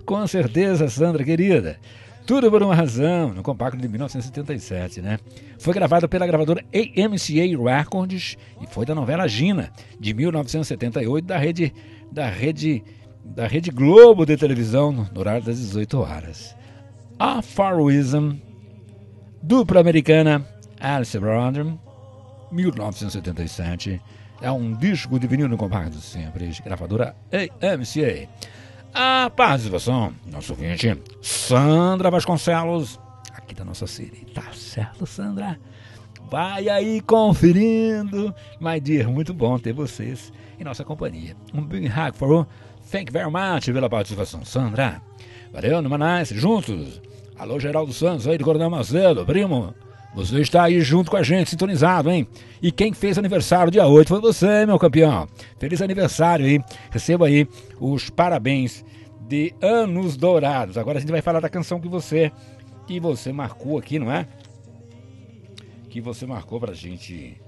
com certeza, Sandra querida. Tudo por uma razão, no compacto de 1977, né? Foi gravado pela gravadora AMCA Records e foi da novela Gina, de 1978, da Rede Globo de televisão, no horário das 18 horas. Aphorism, dupla americana Alice Brother, 1977, é um disco de vinil no compacto sempre, de gravadora AMCA. A participação, nosso ouvinte, Sandra Vasconcelos, aqui da nossa série. Tá certo, Sandra? Vai aí conferindo. My dear, muito bom ter vocês em nossa companhia. Um big hug for you. Thank you very much pela participação, Sandra. Valeu, Numanais, juntos. Alô, Geraldo Santos aí de Coronel Macedo, primo. Você está aí junto com a gente, sintonizado, hein? E quem fez aniversário dia 8 foi você, meu campeão. Feliz aniversário aí. Receba aí os parabéns de Anos Dourados. Agora a gente vai falar da canção que você marcou aqui, não é? Que você marcou pra gente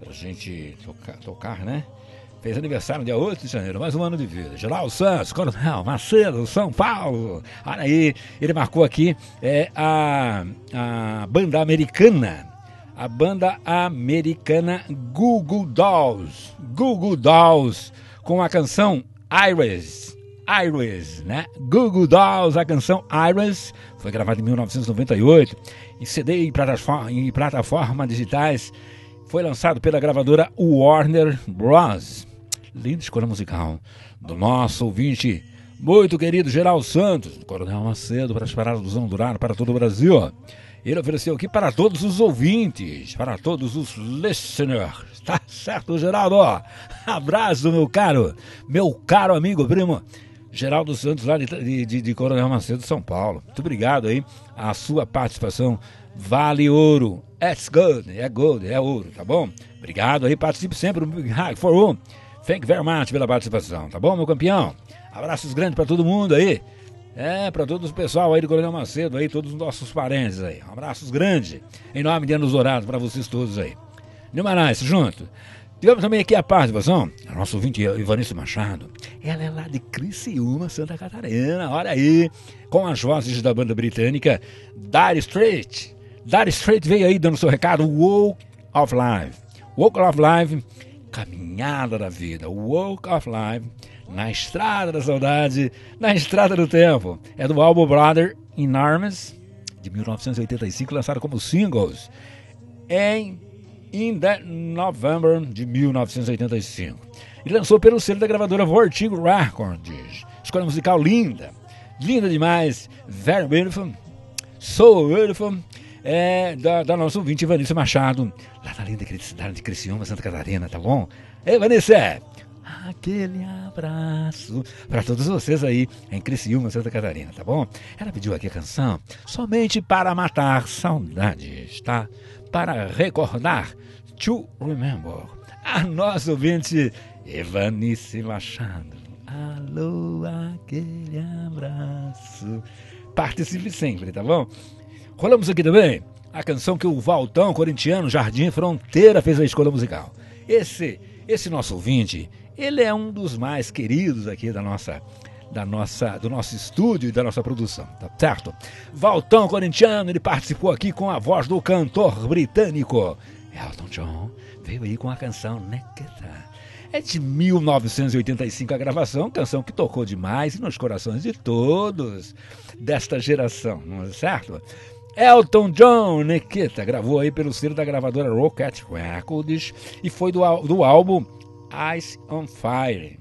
tocar, né? Fez aniversário no dia 8 de janeiro, mais um ano de vida. Geraldo Santos, Coronel Macedo, São Paulo. Olha aí, ele marcou aqui a banda americana. A banda americana Goo Goo Dolls, com a canção Iris, né? Goo Goo Dolls, a canção Iris, foi gravada em 1998, em CD e plataformas digitais. Foi lançado pela gravadora Warner Bros. Linda escolha musical do nosso ouvinte muito querido Geraldo Santos, do Coronel Macedo, para as paradas do Zão Dourado para todo o Brasil. Ele ofereceu aqui para todos os ouvintes, para todos os listeners. Tá certo, Geraldo? Abraço, meu caro amigo, primo Geraldo Santos, lá de Coronel Macedo, São Paulo. Muito obrigado aí, a sua participação vale ouro. It's good, é ouro, tá bom? Obrigado aí, participe sempre no Big Hug for You. Thank you very much pela participação, tá bom, meu campeão? Abraços grandes pra todo mundo aí. Pra todo o pessoal aí do Coronel Macedo aí, todos os nossos parentes aí. Abraços grandes, em nome de Anos Dourados, pra vocês todos aí. Nilmanais, junto. Tivemos também aqui a participação, a nossa ouvinte Ivanice Machado. Ela é lá de Criciúma, Santa Catarina, olha aí, com as vozes da banda britânica Dire Straits. Dire Straits veio aí dando seu recado, Walk of Life. Walk of Life, caminhada da vida. Walk of Life, na estrada da saudade, na estrada do tempo. É do álbum Brother in Arms, de 1985, lançado como singles em November de 1985. E lançou pelo selo da gravadora Vertigo Records. Escolha musical linda demais, very beautiful, so beautiful. Da nossa ouvinte Vanessa Machado, lá na linda cidade de Criciúma, Santa Catarina, tá bom? Ei, Vanessa, aquele abraço para todos vocês aí em Criciúma, Santa Catarina, tá bom? Ela pediu aqui a canção somente para matar saudades, tá? Para recordar, to remember. A nossa ouvinte Evanice Machado. Alô, aquele abraço. Participe sempre, tá bom? Rolamos aqui também a canção que o Valtão Corintiano Jardim Fronteira fez a escolha musical. Esse nosso ouvinte, ele é um dos mais queridos aqui do nosso estúdio e da nossa produção, tá certo? Valtão Corintiano, ele participou aqui com a voz do cantor britânico Elton John, veio aí com a canção Neketa. É de 1985 a gravação, canção que tocou demais nos corações de todos desta geração, não é certo? Elton John, Neketa, gravou aí pelo selo da gravadora Rocket Records e foi do álbum Ice on Fire,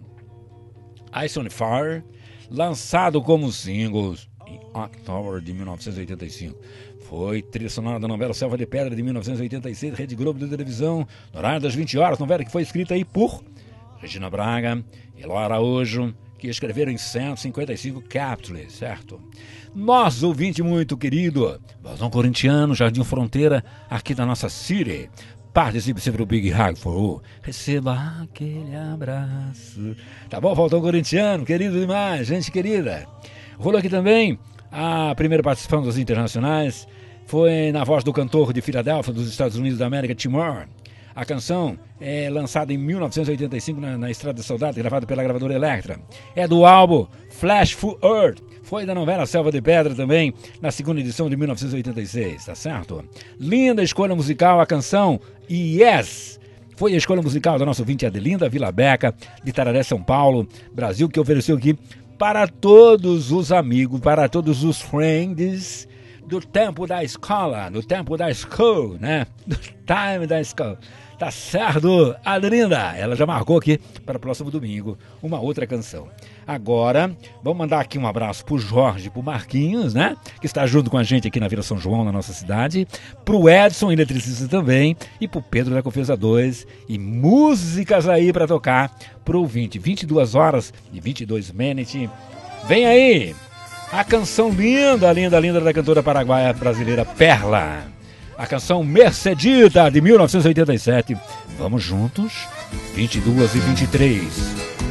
lançado como singles em outubro de 1985. Foi trilha sonora da novela Selva de Pedra de 1986, Rede Globo de televisão, no horário das 20 horas, novela que foi escrita aí por Regina Braga e Eloy Araújo, que escreveram em 155 capítulos, certo? Nosso ouvinte muito querido, Valtão Corintiano, Jardim Fronteira, aqui da nossa City. Participe sempre do Big Hug for You. Receba aquele abraço. Tá bom, Valtão Corintiano, querido demais, gente querida. Rolou aqui também a primeira participação dos internacionais. Foi na voz do cantor de Filadélfia, dos Estados Unidos da América, Tim Moore. A canção é lançada em 1985 na Estrada da Saudade, gravada pela gravadora Elektra. É do álbum Flash for Earth. Foi da novela Selva de Pedra também, na segunda edição de 1986, tá certo? Linda escolha musical, a canção Yes. Foi a escolha musical da nossa ouvinte Adelinda Vilabeca, de Tararé, São Paulo, Brasil, que ofereceu aqui para todos os amigos, para todos os friends do tempo da escola, do tempo da school, né? Do time da school. Tá certo, Adelinda? Ela já marcou aqui para o próximo domingo uma outra canção. Agora, vamos mandar aqui um abraço pro Jorge, pro Marquinhos, né? Que está junto com a gente aqui na Vila São João, na nossa cidade. Pro Edson, eletricista também. E pro Pedro da Confesa 2. E músicas aí para tocar pro 22 horas e 22 minutes. Vem aí a canção linda, linda, linda da cantora paraguaia brasileira Perla. A canção Mercedita, de 1987. Vamos juntos, 22 e 23.